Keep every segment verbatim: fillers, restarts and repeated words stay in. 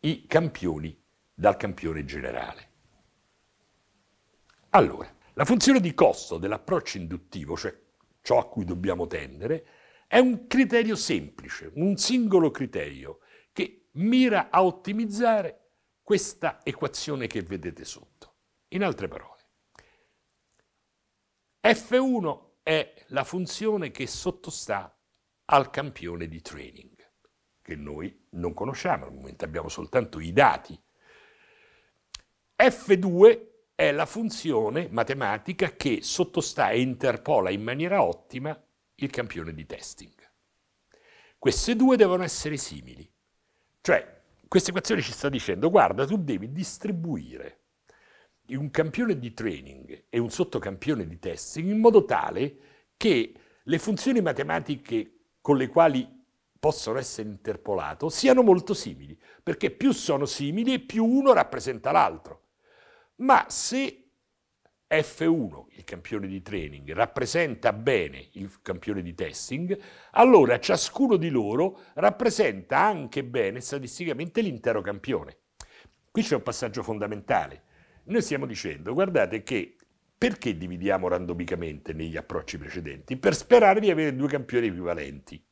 i campioni dal campione generale. Allora, la funzione di costo dell'approccio induttivo, cioè ciò a cui dobbiamo tendere, è un criterio semplice, un singolo criterio che mira a ottimizzare questa equazione che vedete sotto. In altre parole, F uno è la funzione che sottostà al campione di training, che noi non conosciamo, al momento abbiamo soltanto i dati. F due è la funzione matematica che sottostà e interpola in maniera ottima il campione di testing. Queste due devono essere simili. Cioè, questa equazione ci sta dicendo, guarda, tu devi distribuire un campione di training e un sottocampione di testing in modo tale che le funzioni matematiche con le quali possono essere interpolato siano molto simili, perché più sono simili e più uno rappresenta l'altro. Ma se F uno, il campione di training, rappresenta bene il campione di testing, allora ciascuno di loro rappresenta anche bene statisticamente l'intero campione. Qui c'è un passaggio fondamentale. Noi stiamo dicendo, guardate che perché dividiamo randomicamente negli approcci precedenti? Per sperare di avere due campioni equivalenti.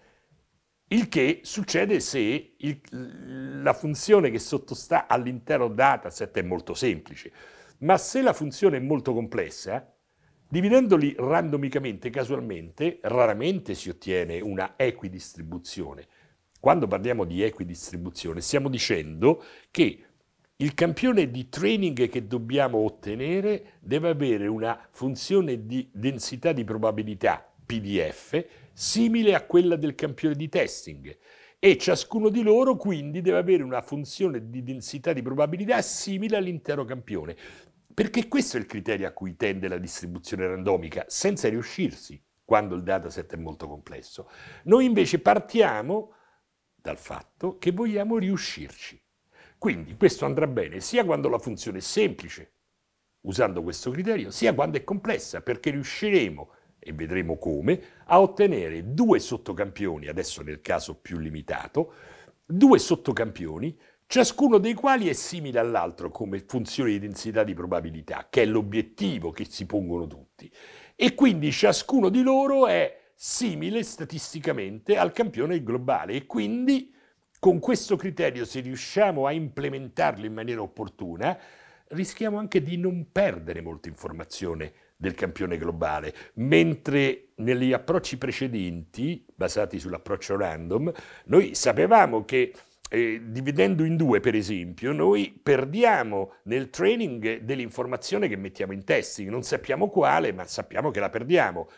Il che succede se il, la funzione che sottostà all'intero dataset è molto semplice. Ma se la funzione è molto complessa, dividendoli randomicamente, casualmente, raramente si ottiene una equidistribuzione. Quando parliamo di equidistribuzione, stiamo dicendo che il campione di training che dobbiamo ottenere deve avere una funzione di densità di probabilità, P D F, simile a quella del campione di testing. E ciascuno di loro quindi deve avere una funzione di densità di probabilità simile all'intero campione, perché questo è il criterio a cui tende la distribuzione randomica, senza riuscirsi quando il dataset è molto complesso. Noi invece partiamo dal fatto che vogliamo riuscirci. Quindi questo andrà bene sia quando la funzione è semplice, usando questo criterio, sia quando è complessa, perché riusciremo, e vedremo come, a ottenere due sottocampioni, adesso nel caso più limitato, due sottocampioni, ciascuno dei quali è simile all'altro come funzione di densità di probabilità, che è l'obiettivo che si pongono tutti. E quindi ciascuno di loro è simile statisticamente al campione globale e quindi con questo criterio, se riusciamo a implementarlo in maniera opportuna, rischiamo anche di non perdere molta informazione del campione globale, mentre negli approcci precedenti, basati sull'approccio random, noi sapevamo che eh, dividendo in due, per esempio, noi perdiamo nel training dell'informazione che mettiamo in testing, non sappiamo quale, ma sappiamo che la perdiamo.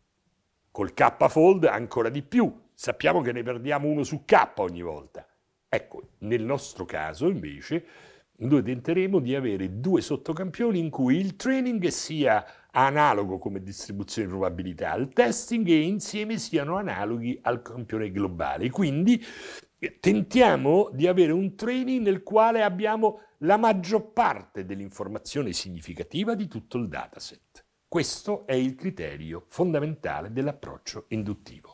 Col K-fold ancora di più, sappiamo che ne perdiamo uno su K ogni volta. Ecco, nel nostro caso invece noi tenteremo di avere due sottocampioni in cui il training sia analogo come distribuzione di probabilità al testing e insieme siano analoghi al campione globale. Quindi tentiamo di avere un training nel quale abbiamo la maggior parte dell'informazione significativa di tutto il dataset. Questo è il criterio fondamentale dell'approccio induttivo.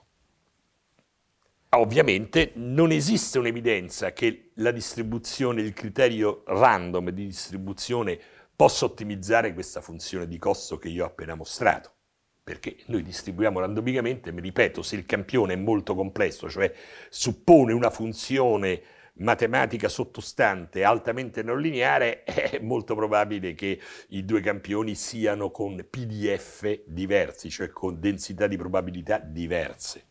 Ovviamente non esiste un'evidenza che la distribuzione, il criterio random di distribuzione possa ottimizzare questa funzione di costo che io ho appena mostrato, perché noi distribuiamo randomicamente, mi ripeto, se il campione è molto complesso, cioè suppone una funzione matematica sottostante altamente non lineare, è molto probabile che i due campioni siano con P D F diversi, cioè con densità di probabilità diverse.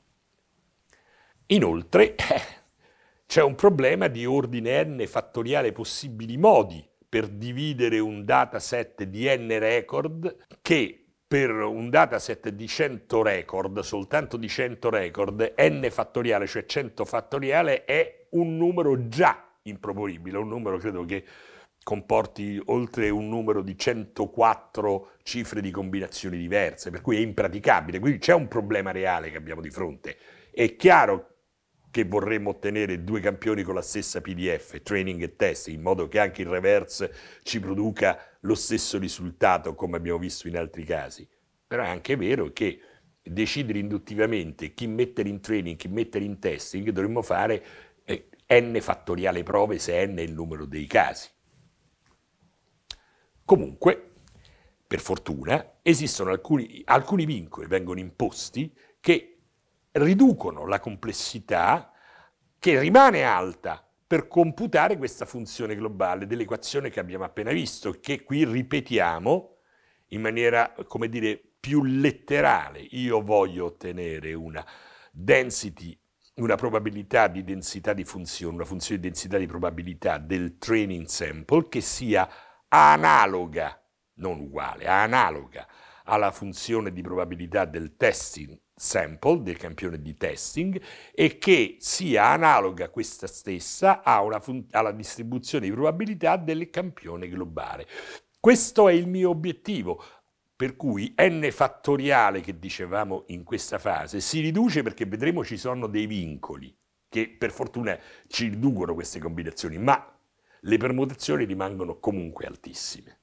Inoltre c'è un problema di ordine n fattoriale possibili modi per dividere un dataset di n record che per un dataset di cento record, soltanto di cento record, n fattoriale, cioè cento fattoriale, è un numero già improponibile, un numero credo che comporti oltre un numero di centoquattro cifre di combinazioni diverse, per cui è impraticabile, quindi c'è un problema reale che abbiamo di fronte. È chiaro che vorremmo ottenere due campioni con la stessa P D F, training e test, in modo che anche il reverse ci produca lo stesso risultato come abbiamo visto in altri casi. Però è anche vero che decidere induttivamente chi mettere in training, chi mettere in testing, dovremmo fare eh, n fattoriale prove se n è il numero dei casi. Comunque, per fortuna, esistono alcuni, alcuni vincoli, vengono imposti, che riducono la complessità che rimane alta per computare questa funzione globale dell'equazione che abbiamo appena visto, che qui ripetiamo in maniera, come dire, più letterale. Io voglio ottenere una density, una probabilità di densità di funzione, una funzione di densità di probabilità del training sample che sia analoga, non uguale, analoga alla funzione di probabilità del testing sample, del campione di testing, e che sia analoga questa stessa a una alla distribuzione di probabilità del campione globale. Questo è il mio obiettivo, per cui n fattoriale, che dicevamo in questa fase, si riduce perché vedremo ci sono dei vincoli che per fortuna ci riducono queste combinazioni, ma le permutazioni rimangono comunque altissime.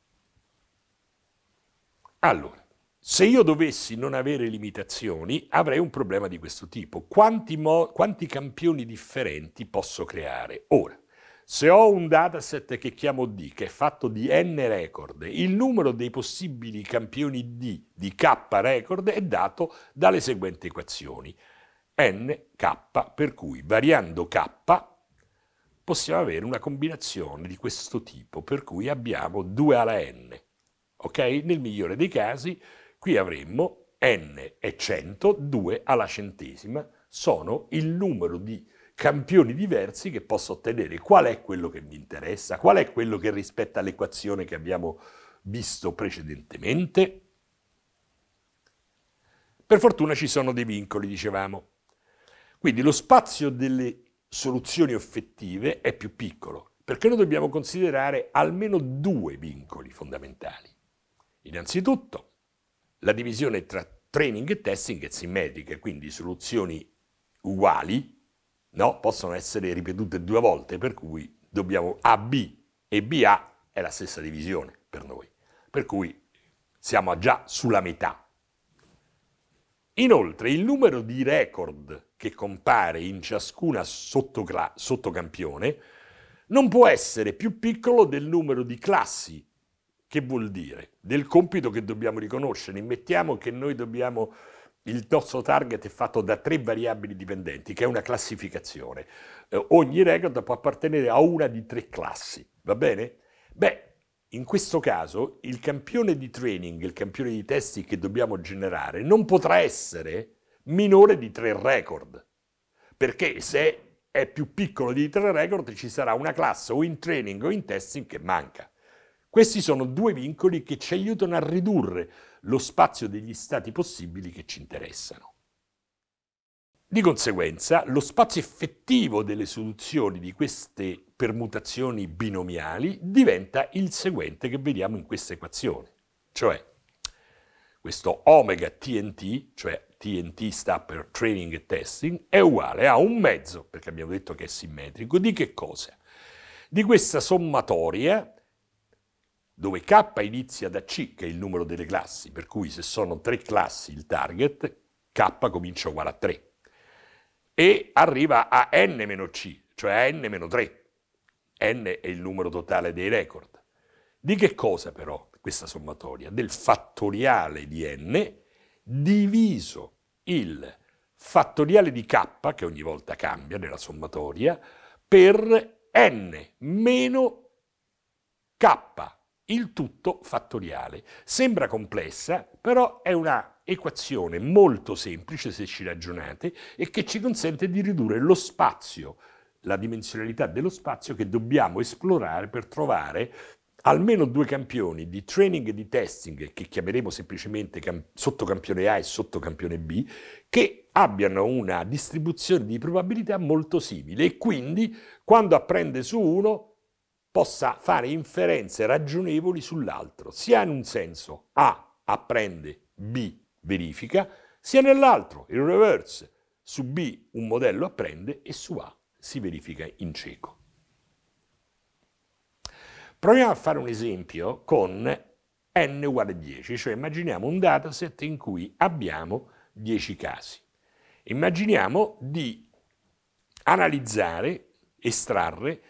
Allora, se io dovessi non avere limitazioni, avrei un problema di questo tipo. Quanti, quanti campioni differenti posso creare? Ora, se ho un dataset che chiamo D, che è fatto di n record, il numero dei possibili campioni D di K record è dato dalle seguenti equazioni. Nk, per cui variando K possiamo avere una combinazione di questo tipo, per cui abbiamo due alla n. Ok? Nel migliore dei casi, qui avremmo n è cento, due alla centesima, sono il numero di campioni diversi che posso ottenere. Qual è quello che mi interessa? Qual è quello che rispetta l'equazione che abbiamo visto precedentemente? Per fortuna ci sono dei vincoli, dicevamo. Quindi lo spazio delle soluzioni effettive è più piccolo, perché noi dobbiamo considerare almeno due vincoli fondamentali. Innanzitutto, la divisione tra training e testing è simmetrica, quindi soluzioni uguali, no, possono essere ripetute due volte, per cui dobbiamo A B e B A è la stessa divisione per noi, per cui siamo già sulla metà. Inoltre, il numero di record che compare in ciascuna sottocampione non può essere più piccolo del numero di classi. Che vuol dire? Del compito che dobbiamo riconoscere. Mettiamo che noi dobbiamo, il nostro target è fatto da tre variabili dipendenti, che è una classificazione. Eh, ogni record può appartenere a una di tre classi, va bene? Beh, in questo caso il campione di training, il campione di testing che dobbiamo generare, non potrà essere minore di tre record, perché se è più piccolo di tre record ci sarà una classe o in training o in testing che manca. Questi sono due vincoli che ci aiutano a ridurre lo spazio degli stati possibili che ci interessano. Di conseguenza, lo spazio effettivo delle soluzioni di queste permutazioni binomiali diventa il seguente che vediamo in questa equazione, cioè questo omega T N T, cioè T N T sta per training e testing, è uguale a un mezzo, perché abbiamo detto che è simmetrico, di che cosa? Di questa sommatoria dove K inizia da C, che è il numero delle classi, per cui se sono tre classi il target, K comincia uguale a tre, e arriva a n meno C, cioè a n meno tre. N è il numero totale dei record. Di che cosa però questa sommatoria? Del fattoriale di n diviso il fattoriale di K, che ogni volta cambia nella sommatoria, per n meno K, il tutto fattoriale. Sembra complessa, però è una equazione molto semplice se ci ragionate e che ci consente di ridurre lo spazio, la dimensionalità dello spazio che dobbiamo esplorare per trovare almeno due campioni di training e di testing, che chiameremo semplicemente sottocampione A e sottocampione B, che abbiano una distribuzione di probabilità molto simile e quindi quando apprende su uno possa fare inferenze ragionevoli sull'altro, sia in un senso A apprende, B verifica, sia nell'altro, il reverse, su B un modello apprende e su A si verifica in cieco. Proviamo a fare un esempio con n uguale a dieci, cioè immaginiamo un dataset in cui abbiamo dieci casi. Immaginiamo di analizzare estrarre